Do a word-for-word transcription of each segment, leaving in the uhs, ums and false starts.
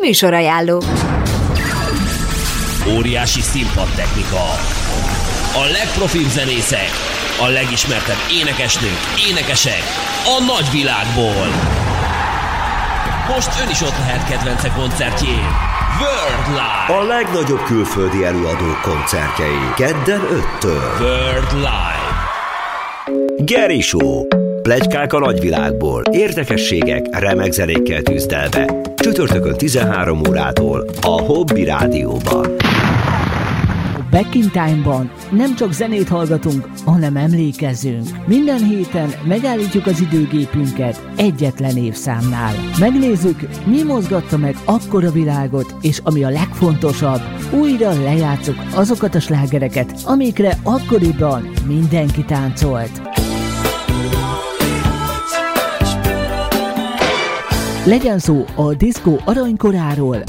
Műsorajánló. Óriási színpadtechnika. A legprofibb zenészek, a legismertebb énekesnők, énekesek a nagyvilágból. Most ön is ott lehet kedvence koncertjén. World Live. A legnagyobb külföldi előadók koncertjei. Kedden öttől. World Live. Geri Show. Pletykák a nagyvilágból. Érdekességek, remek zenékkel tűzdelve. Csütörtökön tizenhárom órától a Hobby Rádióban. Back in Time-ban nem csak zenét hallgatunk, hanem emlékezünk. Minden héten megállítjuk az időgépünket egyetlen évszámnál. Megnézzük, mi mozgatta meg akkor a világot, és ami a legfontosabb, újra lejátszuk azokat a slágereket, amikre akkoriban mindenki táncolt. Legyen szó a diszkó aranykoráról,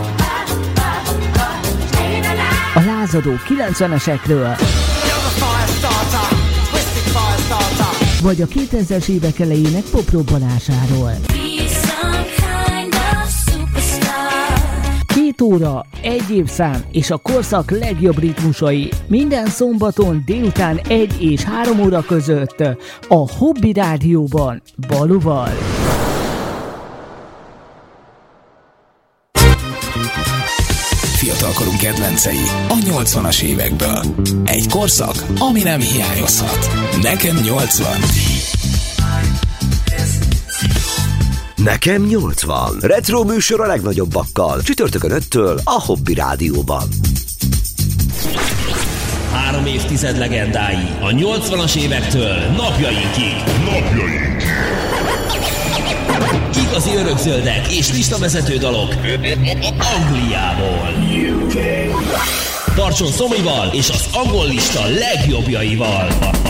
a lázadó kilencvenesekről, vagy a kétezres évek elejének poprobbanásáról. Két óra, egy évszám és a korszak legjobb ritmusai minden szombaton délután egy és három óra között a Hobby Rádióban Baluval. Fiatalkorunk kedvencei a nyolcvanas évekből. Egy korszak, ami nem hiányozhat. Nekem nyolcvan. Nekem nyolcvan. Retro műsor a legnagyobbakkal. Csütörtökön öttől a Hobby Rádióban. Három évtized legendái a nyolcvanas évektől napjainkig. Napjainkig. Igazi örökzöldek és listavezető dalok Angliából. Tartson Szomival és az angol lista legjobbjaival.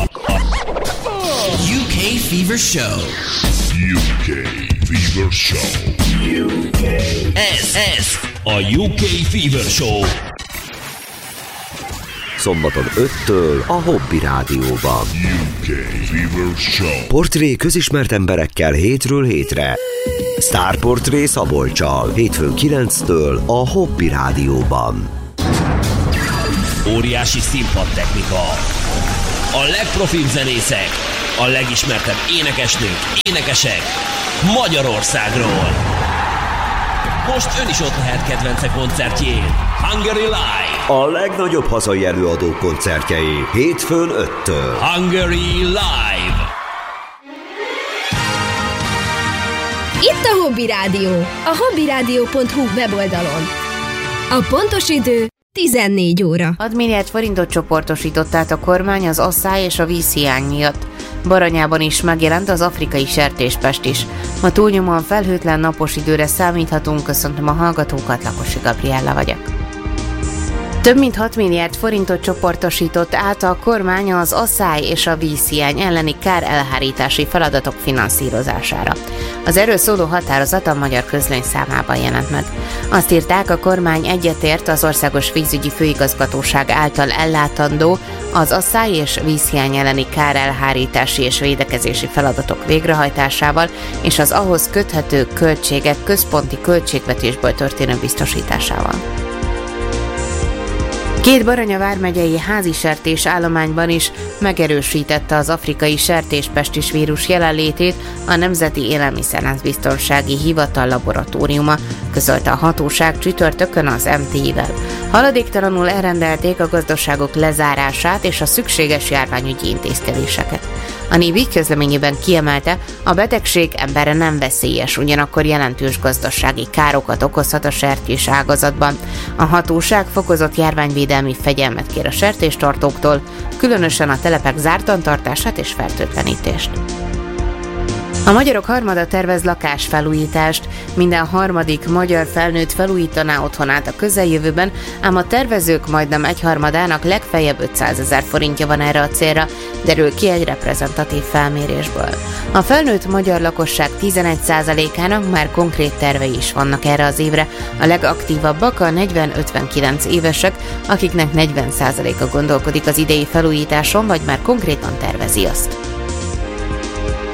U K Fever Show. U K Fever Show. U K. Ez, ez a U K Fever Show. Szombaton öttől a Hobby Rádióban. U K Fever Show. Portré közismert emberekkel hétről hétre. Sztárportré Szabolccsal. Hétfőn kilenctől a Hobby Rádióban. Óriási színpadtechnika. A legprofibb zenészek, a legismertebb énekesnők, énekesek Magyarországról. Most ön is ott lehet kedvence koncertjén. Hungary Live. A legnagyobb hazai előadók koncertjei. Hétfőn öttől. Hungary Live. Itt a Hobby Rádió, a hobbyrádió pont hu weboldalon. A pontos idő tizennégy óra. hat milliárd forintot csoportosított át a kormány az asszály és a vízhiány miatt. Baranyában is megjelent az afrikai sertéspest is. Ma túlnyomóan felhőtlen napos időre számíthatunk, köszöntöm a hallgatókat, Lakosi Gabriella vagyok. Több mint hat milliárd forintot csoportosított át a kormány az asszály és a vízhiány elleni kárelhárítási feladatok finanszírozására. Az erről szóló határozat a Magyar Közlöny számában jelent meg. Azt írták, a kormány egyetért az Országos Vízügyi Főigazgatóság által ellátandó az asszály és vízhiány elleni kárelhárítási és védekezési feladatok végrehajtásával és az ahhoz köthető költségek központi költségvetésből történő biztosításával. Két Baranya vármegyei házisertés állományban is megerősítette az afrikai sertéspestis vírus jelenlétét a Nemzeti Élelmiszerlánc-biztonsági Hivatal laboratóriuma, közölte a hatóság csütörtökön az em té i-vel. Haladéktalanul elrendelték a gazdaságok lezárását és a szükséges járványügyi intézkedéseket. A NÉBI közleményében kiemelte, a betegség emberre nem veszélyes, ugyanakkor jelentős gazdasági károkat okozhat a sertés ágazatban. A hatóság fokozott járványvédelmi fegyelmet kér a sertéstartóktól, különösen a telepek zártan tartását és fertőtlenítést. A magyarok harmada tervez lakásfelújítást. Minden harmadik magyar felnőtt felújítaná otthonát a közeljövőben, ám a tervezők majdnem egyharmadának legfeljebb ötszázezer forintja van erre a célra, derül ki egy reprezentatív felmérésből. A felnőtt magyar lakosság tizenegy százalékának már konkrét tervei is vannak erre az évre. A legaktívabbak a negyven-ötvenkilenc évesek, akiknek negyven százaléka gondolkodik az idei felújításon, vagy már konkrétan tervezi azt.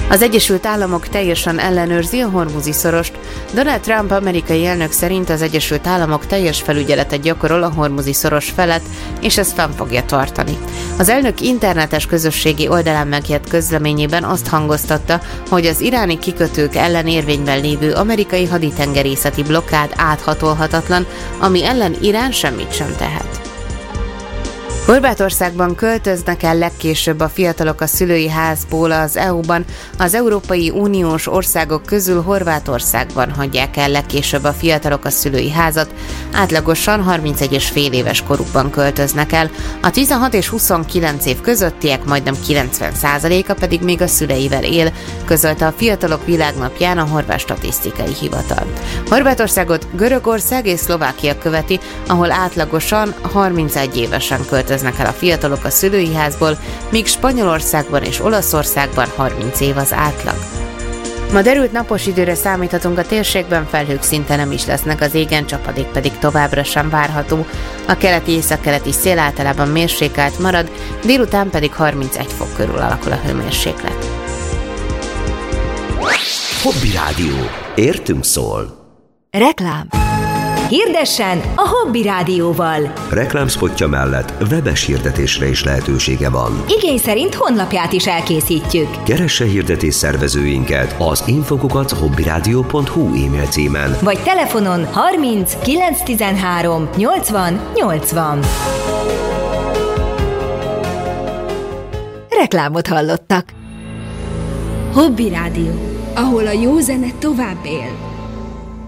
Az Egyesült Államok teljesen ellenőrzi a Hormuzi-szorost. Donald Trump amerikai elnök szerint az Egyesült Államok teljes felügyeletet gyakorol a Hormuzi-szoros felett, és ezt fenn fogja tartani. Az elnök internetes közösségi oldalán megjelent közleményében azt hangoztatta, hogy az iráni kikötők ellen érvényben lévő amerikai haditengerészeti blokkád áthatolhatatlan, ami ellen Irán semmit sem tehet. Horvátországban költöznek el legkésőbb a fiatalok a szülői házból az é u-ban. Az Európai Uniós országok közül Horvátországban hagyják el legkésőbb a fiatalok a szülői házat. Átlagosan harmincegy és fél éves korukban költöznek el. A tizenhat és huszonkilenc év közöttiek majdnem kilencven százaléka pedig még a szüleivel él, közölte a Fiatalok Világnapján a Horvát Statisztikai Hivatal. Horvátországot Görögország és Szlovákia követi, ahol átlagosan harmincegy évesen költöznek el a fiatalok a szülői házból, míg Spanyolországban és Olaszországban harminc év az átlag. Ma derült napos időre számíthatunk, a térségben felhők szinte nem is lesznek, az égen csapadék pedig továbbra sem várható. A keleti északkeleti szél általában mérsékelt marad, délután pedig harmincegy fok körül alakul a hőmérséklet. Hobby Rádió. Értünk szól. Reklám. Hirdessen a Hobby Rádióval. Reklámspotja mellett webes hirdetésre is lehetősége van. Igény szerint honlapját is elkészítjük. Keresse hirdetés szervezőinket az infokukat hobbyradio pont hu e-mail címen. Vagy telefonon harminc kilencszáztizenhárom nyolcvan nyolcvan. Reklámot hallottak. Hobby Rádió, ahol a jó zene tovább él.